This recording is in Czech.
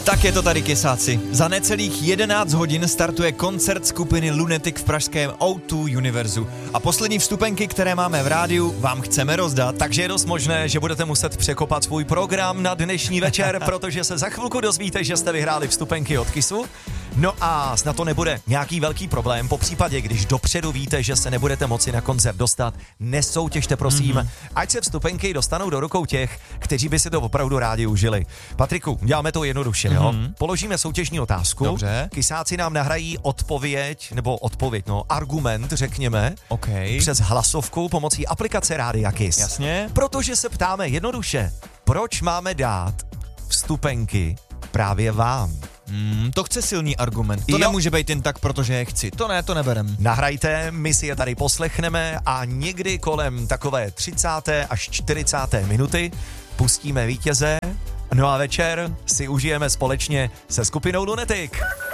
Tak je to tady, kysáci. Za necelých 11 hodin startuje koncert skupiny Lunatic v pražském O2 Univerzu. A poslední vstupenky, které máme v rádiu, vám chceme rozdat. Takže je dost možné, že budete muset překopat svůj program na dnešní večer, protože se za chvilku dozvíte, že jste vyhráli vstupenky od Kissu. No a snad to nebude nějaký velký problém. Po případě, když dopředu víte, že se nebudete moci na koncert dostat, nesoutěžte prosím, ať se vstupenky dostanou do rukou těch, kteří by si to opravdu rádi užili. Patriku, děláme to jednoduše, jo? Položíme soutěžní otázku. Dobře. Kysáci nám nahrají argument, řekněme, přes hlasovku pomocí aplikace Rádia Kiss. Jasně. Protože se ptáme jednoduše, proč máme dát vstupenky právě vám? To chce silný argument. To Jo. nemůže být jen tak, protože je chci. To ne, to neberem. Nahrajte, my si je tady poslechneme a někdy kolem takové 30. až 40. minuty pustíme vítěze. No a večer si užijeme společně se skupinou Lunatic.